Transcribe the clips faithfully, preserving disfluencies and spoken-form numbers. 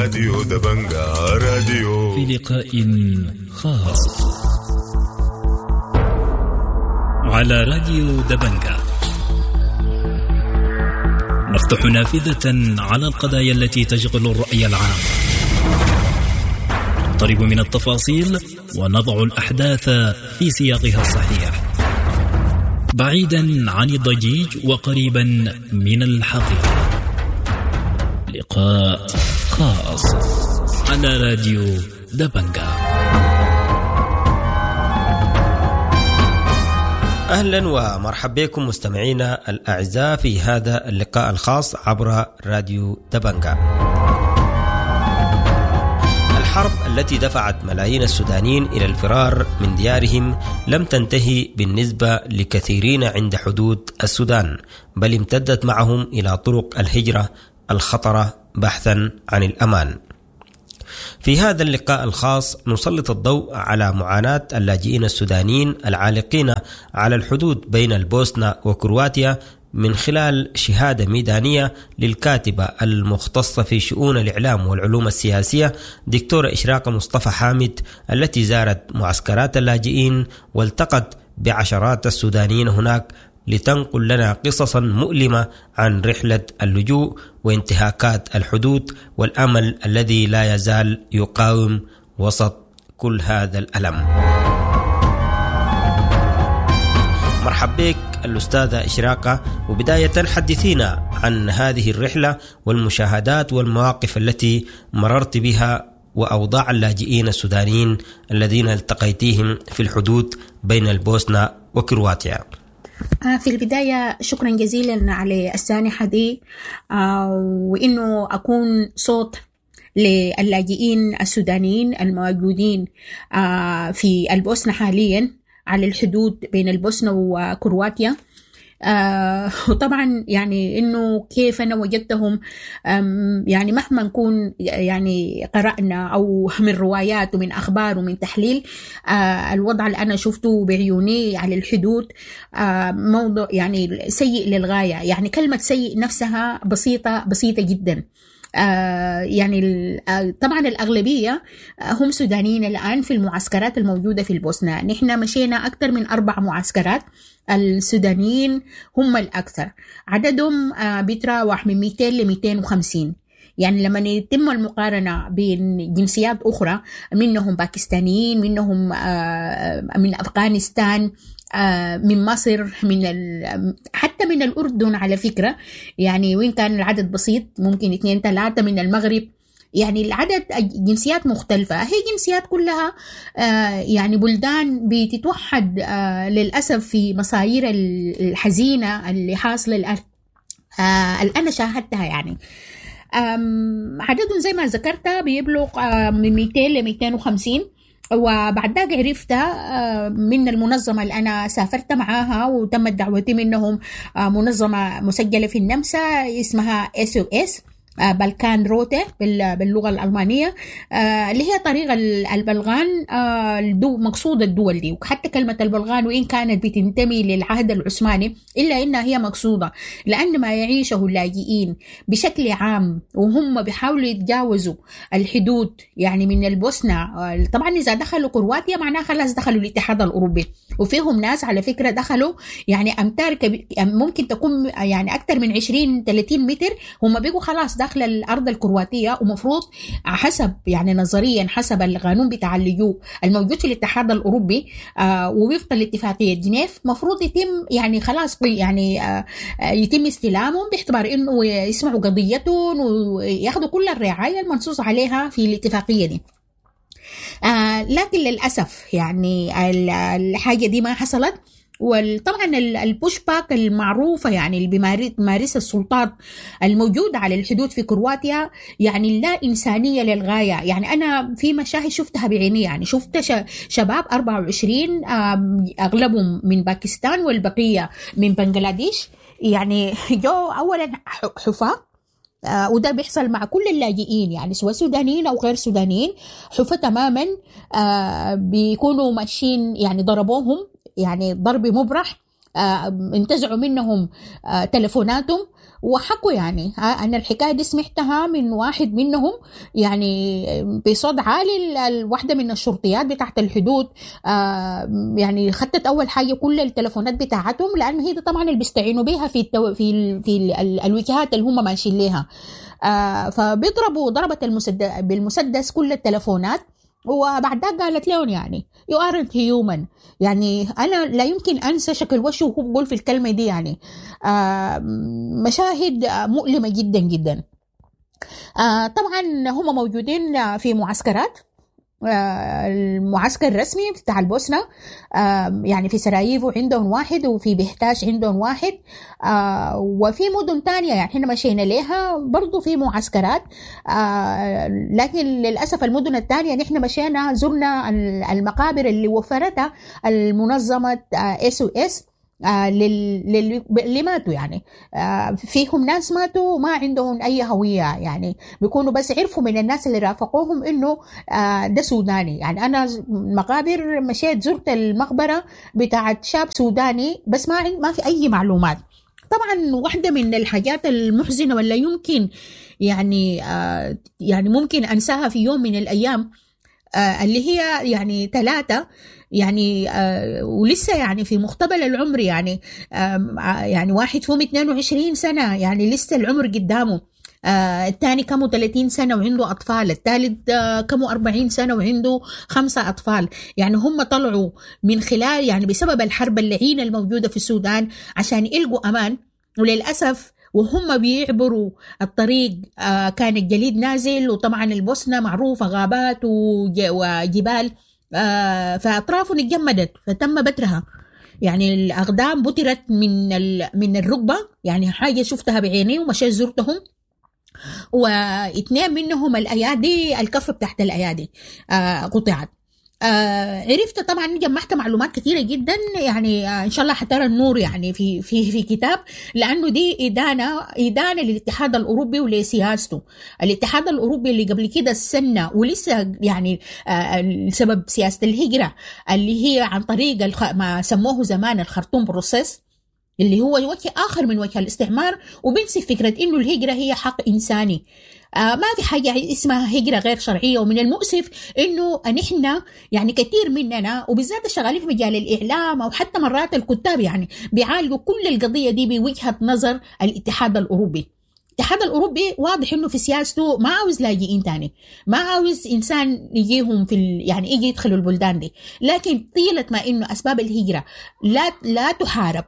راديو دبنجا راديو. في لقاء خاص على راديو دبنجا نفتح نافذة على القضايا التي تشغل الرأي العام، نقترب من التفاصيل ونضع الأحداث في سياقها الصحيح، بعيدا عن الضجيج وقريبا من الحقيقة. لقاء خاص على راديو دبنجا. أهلا ومرحبا بكم مستمعينا الأعزاء في هذا اللقاء الخاص عبر راديو دبنجا. الحرب التي دفعت ملايين السودانيين إلى الفرار من ديارهم لم تنتهي بالنسبة لكثيرين عند حدود السودان، بل امتدت معهم إلى طرق الهجرة الخطرة بحثا عن الأمان. في هذا اللقاء الخاص نسلط الضوء على معاناة اللاجئين السودانيين العالقين على الحدود بين البوسنة وكرواتيا من خلال شهادة ميدانية للكاتبة المختصة في شؤون الإعلام والعلوم السياسية دكتورة إشراقة مصطفى حامد، التي زارت معسكرات اللاجئين والتقت بعشرات السودانيين هناك لتنقل لنا قصصا مؤلمة عن رحلة اللجوء وانتهاكات الحدود والأمل الذي لا يزال يقاوم وسط كل هذا الألم. مرحبا بك الأستاذة إشراقة، وبداية حدثينا عن هذه الرحلة والمشاهدات والمواقف التي مررت بها وأوضاع اللاجئين السودانيين الذين التقيتيهم في الحدود بين البوسنة وكرواتيا. في البداية شكرا جزيلا على السانحة دي، وإنه أكون صوت للاجئين السودانيين الموجودين في البوسنة حاليا على الحدود بين البوسنة وكرواتيا. آه وطبعا يعني انه كيف انا وجدتهم، يعني مهما نكون يعني قرأنا او من روايات ومن اخبار ومن تحليل، آه الوضع اللي انا شفته بعيوني على الحدود آه موضوع يعني سيء للغاية. يعني كلمة سيء نفسها بسيطة بسيطة جدا. آه يعني طبعا الأغلبية هم سودانيين الآن في المعسكرات الموجودة في البوسنة. نحن مشينا أكثر من أربع معسكرات، السودانيين هم الأكثر، عددهم آه بيتراوح من مئتين ل مئتين وخمسين. يعني لما يتم المقارنة بين جنسيات أخرى، منهم باكستانيين، منهم آه من أفغانستان، آه من مصر، من حتى من الأردن على فكرة، يعني وين كان العدد بسيط ممكن اثنين ثلاثة، من المغرب. يعني العدد جنسيات مختلفة، هي جنسيات كلها آه يعني بلدان بتتوحد آه للأسف في مصاير الحزينة اللي حاصلة الآن آه اللي أنا شاهدتها. يعني عددهم زي ما ذكرت بيبلغ آه من مئتين ل مئتين وخمسين. وبعد ذلك عرفت من المنظمة اللي أنا سافرت معاها وتمت دعوتي منهم، منظمة مسجلة في النمسا اسمها إس أو إس بلكان روتة باللغة الألمانية، اللي هي طريقة البلغان مقصود الدول دي. وحتى كلمة البلغان وإن كانت بتنتمي للعهد العثماني إلا إنها هي مقصودة، لأن ما يعيشه اللاجئين بشكل عام وهم بيحاولوا يتجاوزوا الحدود يعني من البوسنة. طبعا إذا دخلوا كرواتيا معناها خلاص دخلوا الاتحاد الأوروبي، وفيهم ناس على فكرة دخلوا يعني أمتار ممكن تكون يعني أكثر من عشرين ثلاثين متر، هم بيقوا خلاص داخل الأرض الكرواتية. ومفروض حسب يعني نظريا حسب القانون بتاع اللجوء الموجود في الاتحاد الأوروبي آه ووفقا لاتفاقية جنيف مفروض يتم يعني خلاص يعني آه يتم استلامهم باعتبار إنه يسمعوا قضيتهم ويأخذوا كل الرعاية المنصوص عليها في الاتفاقية دي. آه لكن للأسف يعني الحاجة دي ما حصلت. وطبعا البوش باك المعروفة يعني اللي بيمارسها السلطات الموجودة على الحدود في كرواتيا يعني لا إنسانية للغاية. يعني أنا في مشاهد شفتها بعيني، يعني شفت شباب أربعة وعشرين أغلبهم من باكستان والبقية من بنغلاديش، يعني جو أولا حفاة، آه وده بيحصل مع كل اللاجئين يعني سواء سودانيين أو غير سودانيين، حفاة تماما. آه بيكونوا ماشيين يعني ضربوهم يعني ضرب مبرح، آه انتزعوا منهم آه تلفوناتهم وحكوا يعني أنا الحكاية دي سمعتها من واحد منهم يعني بصوت عالي. الواحدة من الشرطيات بتاعت الحدود يعني خدت أول حاجة كل التلفونات بتاعتهم، لأن هي طبعا اللي بيستعينوا بها في التو... في ال... في ال... الوجهات اللي هم ماشيين لها. فبيضربوا ضربت المسدس بالمسدس كل التلفونات، وبعد ذلك قالت لهم يعني you aren't human. يعني أنا لا يمكن أنسى شكل وشه وهو بقول في الكلمة دي. يعني آه مشاهد مؤلمة جدا جدا. آه طبعا هم موجودين في معسكرات، آه المعسكر الرسمي بتاع البوسنة، آه يعني في سراييفو عندهم واحد، وفي بهتاش عندهم واحد، آه وفي مدن تانية يعني احنا مشينا ليها برضو في معسكرات. آه لكن للأسف المدن التانية نحن مشينا زرنا المقابر اللي وفرتها المنظمة اس او اس آه للي ماتوا. يعني آه فيهم ناس ماتوا ما عندهم أي هوية، يعني بيكونوا بس عرفوا من الناس اللي رافقوهم إنه آه ده سوداني. يعني أنا مقابر مشيت زرت المقبرة بتاعت شاب سوداني بس ما ما في أي معلومات. طبعا واحدة من الحاجات المحزنة ولا يمكن يعني آه يعني ممكن أنساها في يوم من الأيام، آه اللي هي يعني ثلاثة يعني آه ولسه يعني في مقتبل العمر، يعني آه يعني واحد فيهم اثنين وعشرين سنة، يعني لسه العمر قدامه. آه الثاني كمه ثلاثين سنة وعنده أطفال، الثالث آه كمه أربعين سنة وعنده خمسة أطفال. يعني هم طلعوا من خلال يعني بسبب الحرب اللعينة الموجودة في السودان عشان يلقوا أمان، وللأسف وهم بيعبروا الطريق آه كان الجليد نازل، وطبعا البوسنة معروفة غابات وجبال، آه فأطرافهم اتجمدت فتم بترها. يعني الأقدام بترت من من الركبة، يعني حاجة شفتها بعيني ومشيت زرتهم. واثنين منهم الأيادي الكف تحت الأيادي آه قطعت. آه عرفت طبعا جمعت معلومات كثيرة جدا، يعني آه إن شاء الله حترى النور يعني في في في كتاب، لأنه دي إدانة إدانة للاتحاد الأوروبي ولسياسته. الاتحاد الأوروبي اللي قبل كده السنة ولسه يعني آه سبب سياسة الهجرة اللي هي عن طريق الخ... ما سموه زمان الخرطوم بروسيس، اللي هو وجه آخر من وجه الاستعمار، وبنسف فكرة إنه الهجرة هي حق إنساني. آه ما في حاجة اسمها هجرة غير شرعية. ومن المؤسف إنه نحن يعني كثير مننا وبالذات الشغالين في مجال الإعلام أو حتى مرات الكتاب يعني بيعالجوا كل القضية دي بوجهة نظر الاتحاد الأوروبي. الاتحاد الأوروبي واضح إنه في سياسته ما عاوز لاجئين تاني، ما عاوز إنسان يجيهم في يعني يجي يدخلوا البلدان دي، لكن طيلة ما إنه أسباب الهجرة لا لا تحارب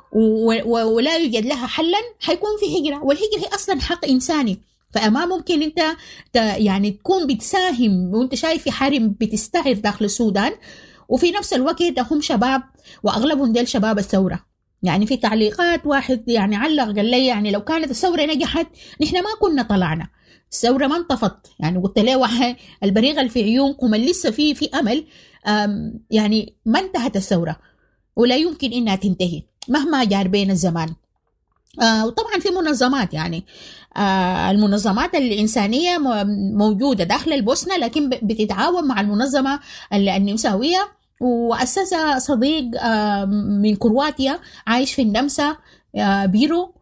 ولا يوجد لها حلا حيكون في هجرة، والهجرة هي أصلا حق إنساني. فما ممكن أنت يعني تكون بتساهم وأنت شايف في حرم بتستعر داخل السودان، وفي نفس الوقت هم شباب وأغلبهم ديل شباب الثورة. يعني في تعليقات واحد يعني علق قال لي يعني لو كانت الثورة نجحت نحن ما كنا طلعنا، الثورة ما انطفت. يعني قلت له واحد البريغ اللي في عيونكم اللي لسه في في أمل، يعني ما انتهت الثورة ولا يمكن إنها تنتهي مهما جار بين الزمان. آه وطبعا في منظمات يعني آه المنظمات الإنسانية موجودة داخل البوسنة، لكن بتتعاون مع المنظمة النمساوية، وأسسها صديق آه من كرواتيا عايش في النمسا آه بيرو،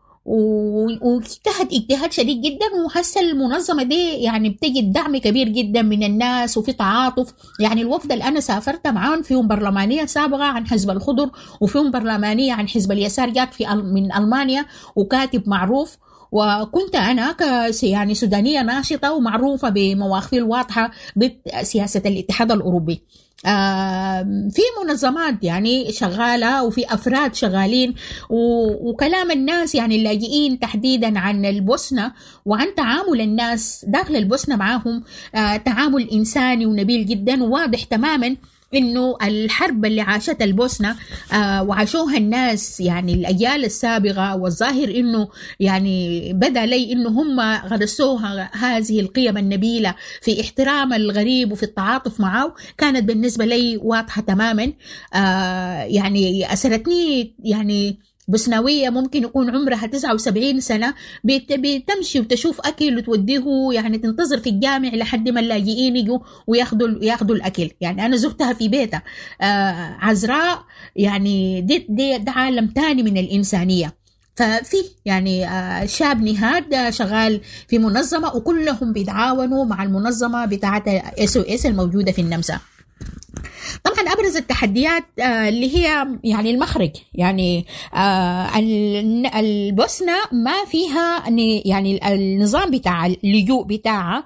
واجتهد اجتهاد شديد جدا، وحس المنظمة دي يعني بتجد دعم كبير جدا من الناس وفي تعاطف. يعني الوفد اللي أنا سافرت معهم فيهم برلمانية سابقة عن حزب الخضر، وفيهم برلمانية عن حزب اليسار جات في من ألمانيا وكاتب معروف، وكنت أنا يعني سودانية ناشطة ومعروفة بمواقفي الواضحة ضد سياسة الاتحاد الأوروبي. آه في منظمات يعني شغالة وفي أفراد شغالين، وكلام الناس يعني اللاجئين تحديدا عن البوسنة وعن تعامل الناس داخل البوسنة معهم آه تعامل إنساني ونبيل جدا، وواضح تماما إنه الحرب اللي عاشتها البوسنة آه وعاشوها الناس يعني الأجيال السابقة، والظاهر إنه يعني بدأ لي إنه هم غرسوها هذه القيم النبيلة في احترام الغريب وفي التعاطف معه، كانت بالنسبة لي واضحة تماما. آه يعني أسرتني يعني بوسناوية ممكن يكون عمرها تسعة وسبعين سنة بتمشي وتشوف أكل وتوديه، يعني تنتظر في الجامع لحد ما اللاجئين يجوا وياخدوا ياخدوا الأكل. يعني أنا زرتها في بيتها آه عذراء، يعني دي, دي ده عالم تاني من الإنسانية. ففي يعني شاب نهاد شغال في منظمة وكلهم بيتعاونوا مع المنظمة بتاعت اس او اس الموجودة في النمسا. طبعا أبرز التحديات اللي هي يعني المخرج، يعني البوسنة ما فيها يعني النظام بتاع اللجوء بتاعها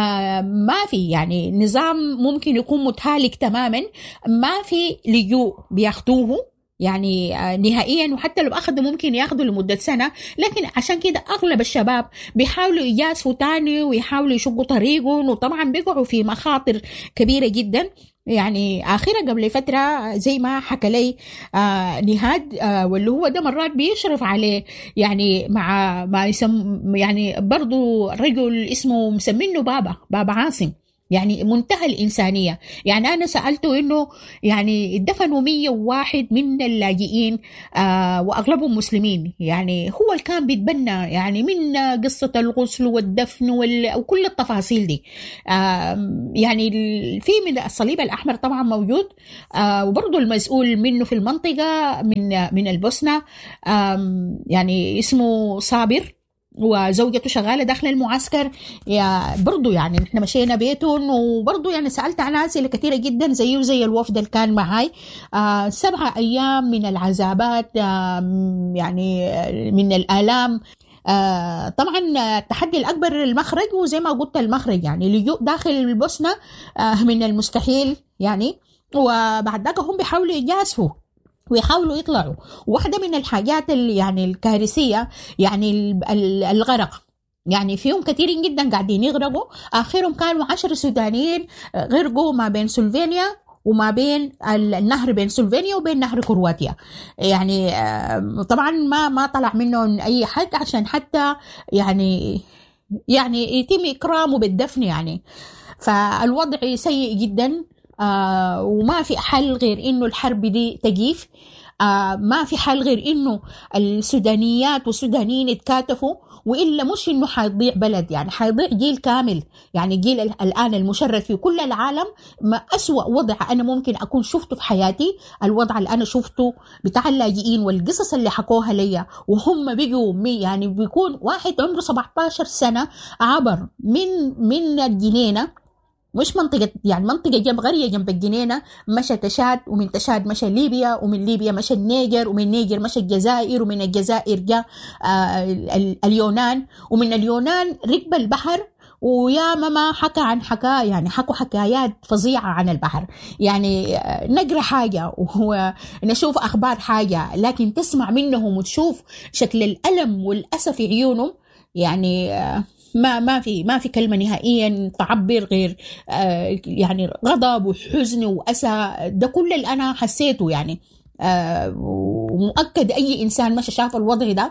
ما في يعني نظام ممكن يكون متهالك تماما، ما في لجوء بياخدوه يعني نهائيا، وحتى لو أخذوا ممكن ياخذوا لمدة سنة. لكن عشان كده أغلب الشباب بيحاولوا يجازفوا تاني ويحاولوا يشقوا طريقهم، وطبعا بيقعوا في مخاطر كبيرة جدا. يعني آخرة قبل فترة زي ما حكى لي آه نهاد آه واللي هو ده مرات بيشرف عليه يعني مع ما يسم يعني برضو رجل اسمه مسمينه بابا بابا عاصم، يعني منتهى الإنسانية. يعني أنا سألته إنه يعني دفنوا مية وواحد من اللاجئين آه وأغلبهم مسلمين، يعني هو اللي كان بيتبنى يعني من قصة الغسل والدفن وكل التفاصيل دي. آه يعني في من الصليب الأحمر طبعا موجود آه وبرضو المسؤول منه في المنطقة من من البوسنة آه يعني اسمه صابر، وزوجته شغالة داخل المعسكر. يا برضو يعني نحن مشينا بيتهم، وبرضو يعني سألت عن أسئلة كثيرة جدا زيه وزي الوفد اللي كان معاي. آه سبعة أيام من العذابات آه يعني من الآلام. آه طبعا التحدي الأكبر المخرج، وزي ما قلت المخرج يعني لجوء داخل البوسنة آه من المستحيل يعني، وبعد ذلك هم بيحاولوا يجازفوا ويحاولوا يطلعوا. واحدة من الحاجات اللي يعني الكارثية يعني الغرق، يعني فيهم كثيرين جدا قاعدين يغرقوا. آخرهم كانوا عشر سودانيين غرقوا ما بين سلوفينيا وما بين النهر، بين سلوفينيا وبين نهر كرواتيا. يعني طبعا ما ما طلع منهم أي حد عشان حتى يعني يعني يتم إكرامه بالدفن يعني. فالوضع سيء جدا. آه وما في حل غير إنه الحرب دي تجيف. آه ما في حل غير إنه السودانيات والسودانيين يتكاتفوا، وإلا مش إنه حيضيع بلد، يعني حيضيع جيل كامل. يعني جيل الآن المشرد في كل العالم. ما أسوأ وضع أنا ممكن أكون شفته في حياتي الوضع اللي أنا شفته بتاع اللاجئين والقصص اللي حكوها لي، وهم بيجوا يعني بيكون واحد عمره سبعة عشر سنة عبر من من الجنينة، مش منطقة يعني منطقة جنب قرية جنب الجنينة، مشى تشاد، ومن تشاد مشى ليبيا، ومن ليبيا مشى النيجر، ومن النيجر مشى الجزائر، ومن الجزائر جاء آه اليونان، ومن اليونان ركب البحر. ويا ماما حكى عن حكا يعني حكوا حكايات فظيعة عن البحر. يعني نقرأ حاجة ونشوف أخبار حاجة، لكن تسمع منهم وتشوف شكل الألم والأسف في عيونهم. يعني آه ما ما في ما في كلمة نهائيا تعبر غير آه يعني غضب وحزن وأسى. ده كل اللي أنا حسيته يعني. آه ومؤكد أي إنسان مش شاف الوضع ده.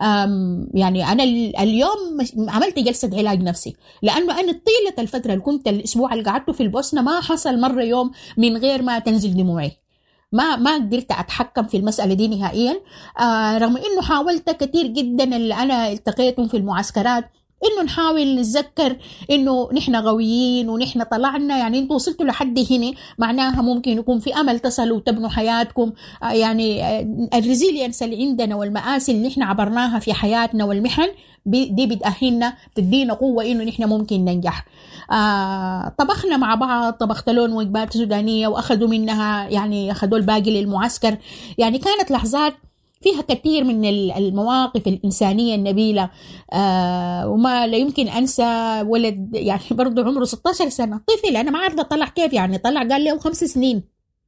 يعني أنا اليوم عملت جلسة علاج نفسي، لأنه أنا طيلة الفترة اللي كنت الأسبوع اللي قعدته في البوسنة ما حصل مرة يوم من غير ما تنزل دموعي. ما ما قدرت أتحكم في المسألة دي نهائيا. آه رغم إنه حاولت كتير جدا اللي أنا التقيتهم في المعسكرات إنه نحاول نتذكر إنه نحن قويين ونحن طلعنا، يعني أنتوا وصلتوا لحد هنا معناها ممكن يكون في أمل تصلوا وتبنوا حياتكم. يعني الريزيلينس اللي عندنا والمآسي اللي نحن عبرناها في حياتنا والمحن دي بتأهلنا بتدينا قوة إنه نحن ممكن ننجح. آه طبخنا مع بعض، طبخت لهم وجبات سودانية وأخذوا منها يعني أخذوا الباقي للمعسكر. يعني كانت لحظات فيها كثير من المواقف الإنسانية النبيلة. آه وما لا يمكن أنسى ولد يعني برضو عمره ستة عشر سنة، طفل، أنا ما عارفة طلع كيف، يعني طلع قال له خمس سنين.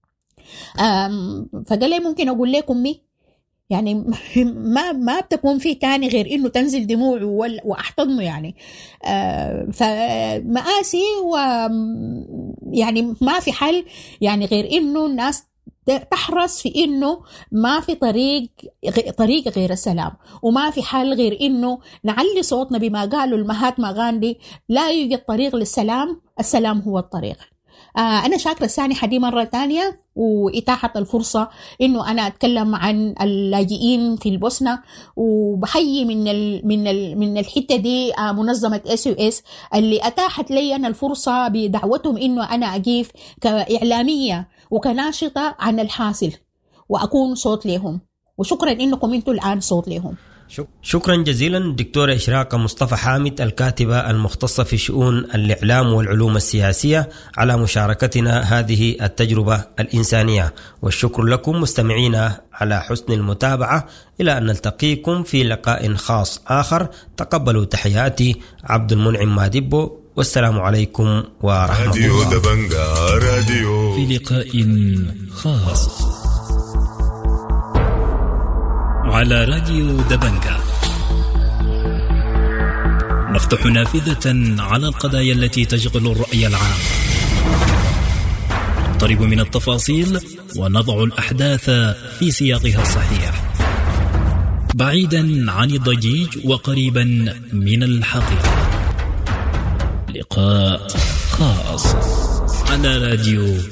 فقال لي ممكن أقول لكم أمي، يعني ما ما بتكون فيه تاني غير إنه تنزل دموع وأحتضنه. يعني آه فمآسي، ويعني ما في حل يعني غير إنه الناس تحرص في إنه ما في طريق طريق غير السلام، وما في حل غير إنه نعلي صوتنا بما قالوا المهاتما غاندي: لا يوجد طريق للسلام، السلام هو الطريق. آه أنا شاكرة السانحة دي مرة تانية وإتاحة الفرصة إنه أنا أتكلم عن اللاجئين في البوسنة، وبحيي من ال من ال من الحتة دي آه منظمة اس او اس اللي أتاحت لي أنا الفرصة بدعوتهم إنه أنا أجيف كإعلامية وكناشطة عن الحاصل وأكون صوت لهم. وشكرا إنكم أنتوا الآن صوت لهم. شكرا جزيلا دكتورة إشراقة مصطفى حامد الكاتبة المختصة في شؤون الإعلام والعلوم السياسية على مشاركتنا هذه التجربة الإنسانية، والشكر لكم مستمعينا على حسن المتابعة. إلى أن نلتقيكم في لقاء خاص آخر. تقبلوا تحياتي عبد المنعم مادبو، والسلام عليكم ورحمة راديو الله. دبنجا راديو في لقاء خاص على راديو دبنجا نفتح نافذة على القضايا التي تشغل الرأي العام، نقترب من التفاصيل ونضع الأحداث في سياقها الصحيح، بعيدا عن الضجيج وقريبا من الحقيقة. لقاء خاص على راديو